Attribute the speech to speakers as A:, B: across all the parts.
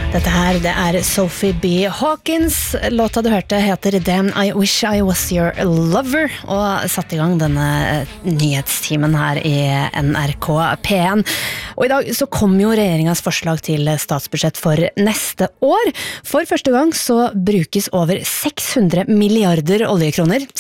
A: Dette her, det Sophie B. Hawkins. Låta du hørte heter Damn I Wish I Was Your Lover, og satt I gang denne nyhetstimen her I NRK P1. Og I dag så kom jo regjeringens forslag til statsbudsjett for neste år. For første gang så brukes over 600 milliarder oljekroner,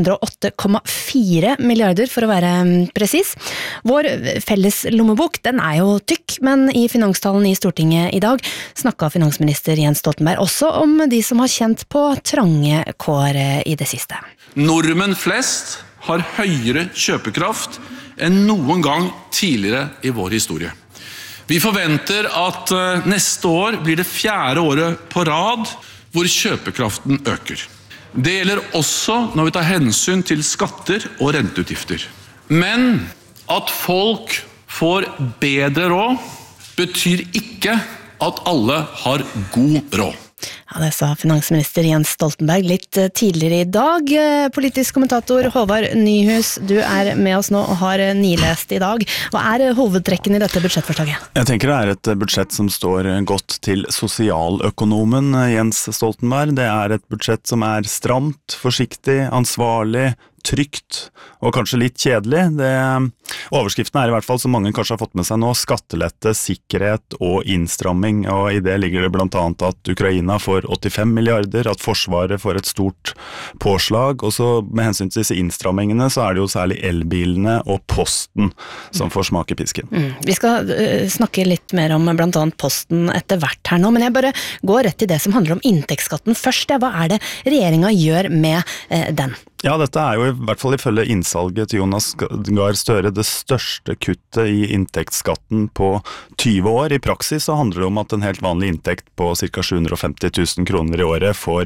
A: 608,4 milliarder for å være presis. Vår felles lommebok, den jo tykk, men I finanstalen I Stortinget I dag snakket finansminister Jens Stoltenberg også om de som har kjent på trange kår I det siste.
B: Nordmenn flest har høyere kjøpekraft enn noen gang tidligere I vår historie. Vi forventer at neste år blir det 4. året på rad hvor kjøpekraften øker. Det gjelder også når vi tar hensyn til skatter og renteutgifter. Men at folk får bedre råd betyr ikke at alle har god råd.
A: Ja, det sa finansminister Jens Stoltenberg litt tidligere I dag. Politisk kommentator Håvard Nyhus, du med oss nå og har nilest I dag. Hva hovedtrekken I dette budsjettforslaget?
C: Jeg tenker det et budsjett som står godt til sosialøkonomen Jens Stoltenberg. Det et budsjett som stramt, forsiktig, ansvarlig, trygt og kanskje litt kjedelig. Overskriften I hvert fall, som mange kanskje har fått med seg nå, skattelette, sikkerhet og innstramming, og I det ligger det blant annet at Ukraina får 85 milliarder, at Forsvaret får et stort påslag, og så med hensyn til disse innstrammingene så det jo særlig elbilene og posten som får smake pisken.
A: Vi skal snakke litt mer om blant annet posten etter hvert her nå, men jeg bare går rett I det som handler om inntektsskatten først. Hva det regjeringen gjør med den?
C: Ja, dette jo I hvert fall ifølge innsalget til Jonas Gahr Støre det største kuttet I inntektsskatten på 20 år. I praksis så handler det om at en helt vanlig inntekt på ca. 750 000 kroner I året får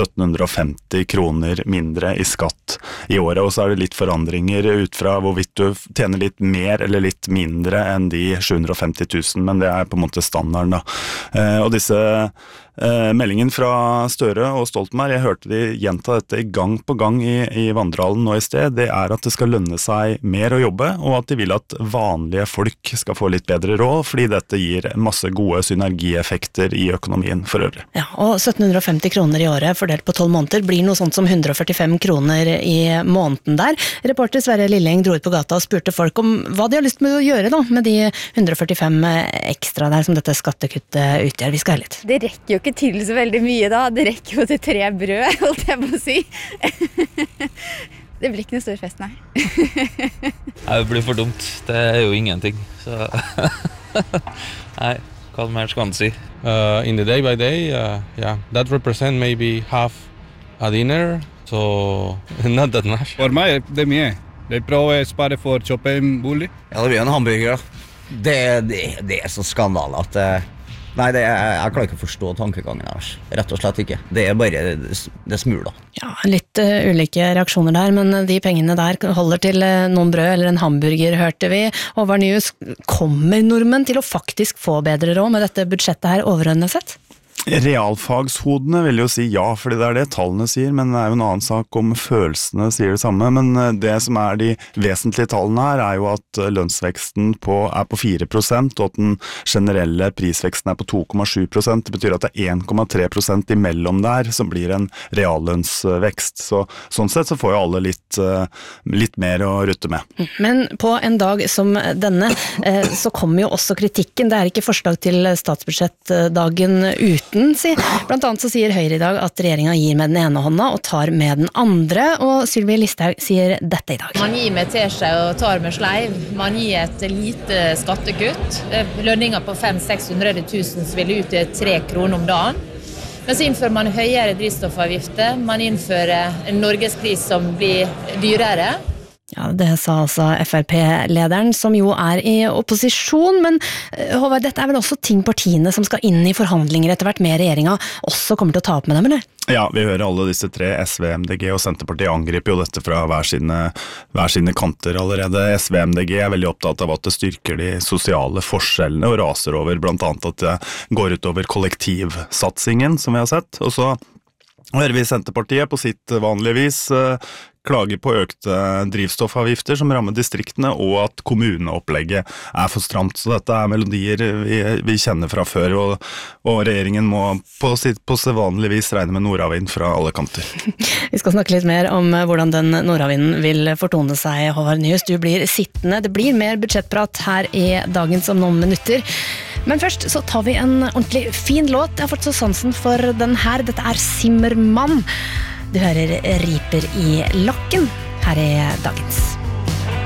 C: 1750 kroner mindre I skatt I året, og så det litt forandringer ut fra hvorvidt du tjener litt mer eller litt mindre enn de 750 000, men det på en måte standarden da. Og disse meldingen fra Støre og Stoltenberg, jeg hørte de gjenta dette gang på gang I Vandrehallen nå I sted, det at det skal lønne seg mer å jobbe, og at de vil at vanlige folk skal få litt bedre råd, fordi dette gir masse gode synergieffekter I økonomien for øvrig.
A: Ja, og 1750 kroner I året fordelt på 12 måneder blir noe sånt som 145 kroner I måneden der. Reporter Sverre Lilleng dro ut på gata og spurte folk om hva de har lyst med å gjøre da, med de 145 ekstra der som dette skattekuttet utgjør. Vi skal ha litt.
D: Det rekker jo ikke til så veldig mye da, det rekker jo til 3 brød, holdt jeg på å si. Det blir ikke noe stor fest, nei.
E: Det blir for dumt, det jo ingenting. Så nei, hva mer skal man si?
F: In the day by day, yeah, that represent maybe half a dinner, so not that much.
G: For meg, det mye. Jeg prøver å spare for å kjøpe en bolig.
H: Ja, det blir en hamburger da. Det så skandale at nei, jeg klarer ikke å forstå tankegangen her. Rett og slett ikke. Det bare det smur da.
A: Ja, litt ulike reaksjoner der, men de pengene der holder til noen brød eller en hamburger, hørte vi. Håvard Nyhus, kommer nordmenn til å faktisk få bedre råd med dette budsjettet her overordnet sett?
C: Realfagshodene vil jo si ja, fordi det det tallene sier, men det jo en annen sak om følelsene sier det samme, men det som de vesentlige tallene her jo at lønnsveksten på 4%, og at den generelle prisveksten på 2,7%, det betyr at det 1,3% imellom der som blir en reallønnsvekst, så sånn sett så får jo alle litt mer å rutte med.
A: Men på en dag som denne, så kommer jo også kritikken, det ikke forslag til statsbudsjett dagen uten, blant annet så sier Høyre I dag at regjeringen gir med den ene hånda og tar med den andre, og Sylvi Listhaug sier dette I dag.
I: Man gir med teskje og tar med sleiv. Man gir et lite skattekutt. Lønninger på 500-600 000 vil ut til 3 kroner om dagen. Men så innfører man høyere drivstoffavgifter. Man innfører en norgespris som blir dyrere.
A: Ja, det sa altså FrP-lederen, som jo I opposisjon, men Håvard, dette vel også ting partiene som skal inn I forhandlinger etter hvert med regjeringen, også kommer til å ta opp med dem, eller?
C: Ja, vi hører alle disse 3, SV, MDG og Senterpartiet angriper jo dette fra hver sine kanter allerede. SV og MDG veldig opptatt av at det styrker de sosiale forskjellene og raser over blant annet at det går ut over kollektivsatsingen, som vi har sett, og så hører vi Senterpartiet på sitt vanlige vis klager på økte drivstoffavgifter som rammer distriktene, og at kommuneopplegget for stramt. Så dette melodier vi kjenner fra før, og regjeringen må på sedvanlig vis regne med nordavind fra alle kanter.
A: Vi skal snakke litt mer om hvordan den nordavinden vil fortone seg, Håvard Nyhus. Du blir sittende. Det blir mer budsjettprat her i Dagens om noen minutter. Men først så tar vi en ordentlig fin låt. Jeg har fått så sansen for den her. Dette Simmermann. Du hører Riper i lakken her i Dagens.